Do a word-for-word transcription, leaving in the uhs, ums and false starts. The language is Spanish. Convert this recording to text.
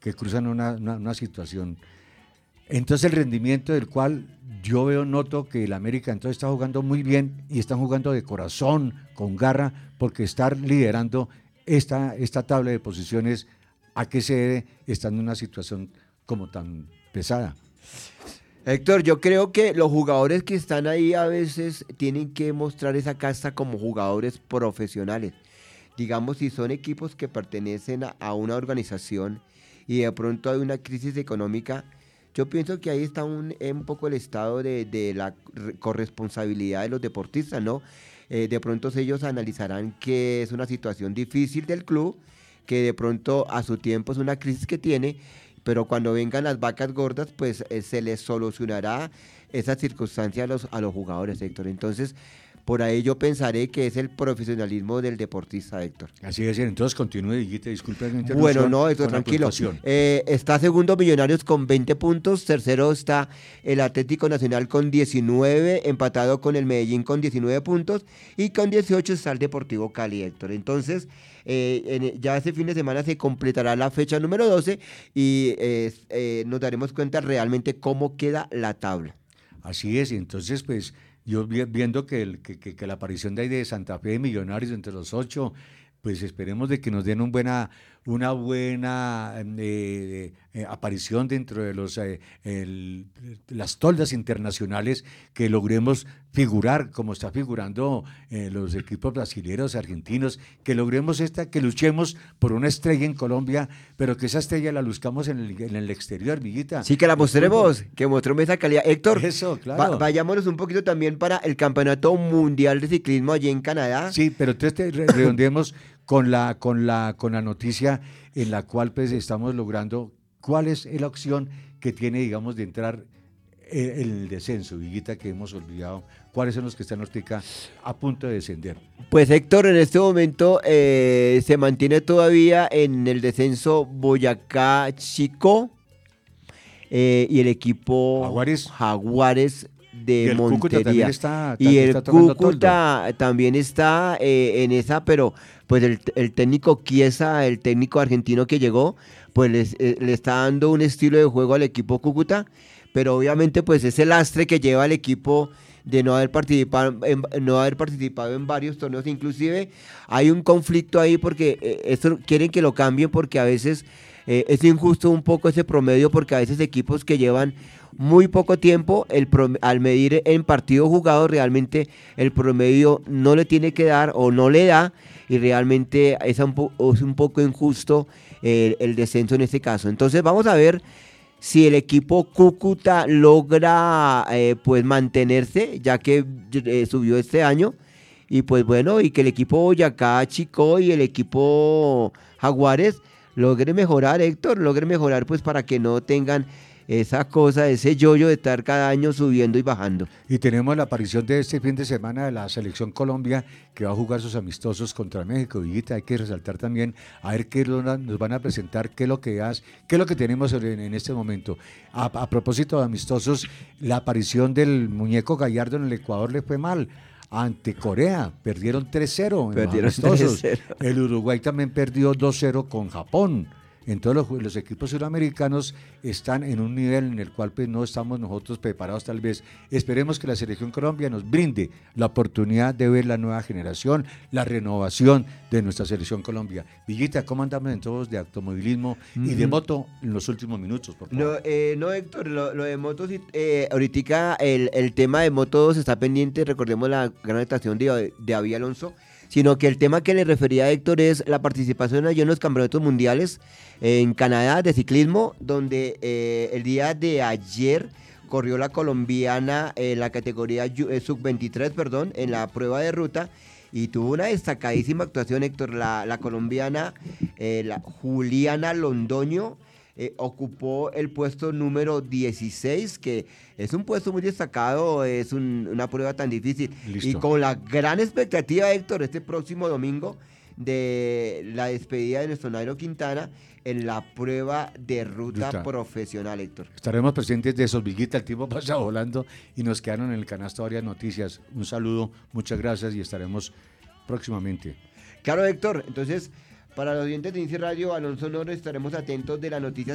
que cruzan una, una, una situación. Entonces el rendimiento del cual yo veo, noto que el América entonces está jugando muy bien y están jugando de corazón, con garra, porque estar liderando esta, esta tabla de posiciones, ¿a qué se debe estando en una situación como tan pesada? Héctor, yo creo que los jugadores que están ahí a veces tienen que mostrar esa casta como jugadores profesionales. Digamos, si son equipos que pertenecen a, a una organización y de pronto hay una crisis económica, yo pienso que ahí está un, un poco el estado de, de la corresponsabilidad de los deportistas, ¿no? Eh, de pronto ellos analizarán que es una situación difícil del club, que de pronto a su tiempo es una crisis que tiene, pero cuando vengan las vacas gordas, pues eh, se les solucionará esa circunstancia a los, a los jugadores, Héctor. Entonces, por ahí yo pensaré que es el profesionalismo del deportista, Héctor. Así es, entonces continúe, Dieguito, disculpe la interrupción. Bueno, no, Héctor, tranquilo. Eh, está segundo Millonarios con veinte puntos, tercero está el Atlético Nacional con diecinueve, empatado con el Medellín con diecinueve puntos, y con dieciocho está el Deportivo Cali, Héctor. Entonces, eh, en, ya este fin de semana se completará la fecha número doce y eh, eh, nos daremos cuenta realmente cómo queda la tabla. Así es, y entonces pues yo viendo que, el, que, que, que la aparición de ahí de Santa Fe de Millonarios entre los ocho, pues esperemos de que nos den un buena, una buena eh, eh, aparición dentro de los eh, el, las toldas internacionales, que logremos figurar como está figurando eh, los equipos brasileños, argentinos, que logremos esta, que luchemos por una estrella en Colombia, pero que esa estrella la luzcamos en el, en el exterior, Villita. Sí, que la mostremos, que mostremos esa calidad. Héctor, eso, claro. Va, vayámonos un poquito también para el Campeonato Mundial de Ciclismo allí en Canadá. Sí, pero entonces re redondeemos con la, con, la, con la noticia en la cual pues estamos logrando cuál es la opción que tiene, digamos, de entrar en el descenso, Viguita, que hemos olvidado. ¿Cuáles son los que están ahorita a punto de descender? Pues Héctor, en este momento eh, se mantiene todavía en el descenso Boyacá Chico eh, y el equipo Jaguares, Jaguares de y el Montería. También está, y el está Cúcuta toldo. También está eh, en esa, pero pues el, el técnico Chiesa, el técnico argentino que llegó, pues les, eh, le está dando un estilo de juego al equipo Cúcuta, pero obviamente pues ese lastre que lleva el equipo de no haber participado en, no haber participado en varios torneos, inclusive hay un conflicto ahí porque eh, esto quieren que lo cambien porque a veces eh, es injusto un poco ese promedio, porque a veces equipos que llevan muy poco tiempo, el prom- al medir en partidos jugados, realmente el promedio no le tiene que dar o no le da, y realmente es un, po- es un poco injusto eh, el descenso en este caso. Entonces vamos a ver si el equipo Cúcuta logra eh, pues mantenerse, ya que eh, subió este año, y pues bueno, y que el equipo Boyacá Chico y el equipo Jaguares logre mejorar, Héctor, logre mejorar pues para que no tengan esa cosa, ese yoyo de estar cada año subiendo y bajando. Y tenemos la aparición de este fin de semana de la Selección Colombia, que va a jugar sus amistosos contra México. Villita, hay que resaltar también, a ver qué nos van a presentar, qué es lo que has, qué es lo que tenemos en, en este momento. A, a propósito de amistosos, la aparición del muñeco Gallardo en el Ecuador le fue mal. Ante Corea, perdieron tres cero en Perdieron los amistosos. tres cero. El Uruguay también perdió dos cero con Japón. Entonces los, los equipos sudamericanos están en un nivel en el cual pues no estamos nosotros preparados tal vez. Esperemos que la Selección Colombia nos brinde la oportunidad de ver la nueva generación, la renovación de nuestra Selección Colombia. Villita, ¿cómo andamos en todos de automovilismo mm-hmm. y de moto en los últimos minutos, por favor? No, eh, no Héctor, lo, lo de motos, eh, ahorita el, el tema de motos está pendiente, recordemos la gran estación de, de David Alonso, sino que el tema que le refería a Héctor es la participación allí en los campeonatos mundiales en Canadá de ciclismo, donde eh, el día de ayer corrió la colombiana en eh, la categoría eh, sub veintitrés, perdón, en la prueba de ruta, y tuvo una destacadísima actuación, Héctor, la, la colombiana, eh, la Juliana Londoño, eh, ocupó el puesto número dieciséis, que es un puesto muy destacado, es un, una prueba tan difícil. Listo. Y con la gran expectativa, Héctor, este próximo domingo, de la despedida de nuestro Nairo Quintana en la prueba de ruta, ruta. profesional, Héctor. Estaremos presentes de esos, Viguita, el tiempo pasa volando y nos quedaron en el canasto varias noticias. Un saludo, muchas gracias y estaremos próximamente. Claro, Héctor, entonces, para los oyentes de Inci Radio, Alonso Noro, estaremos atentos de las noticias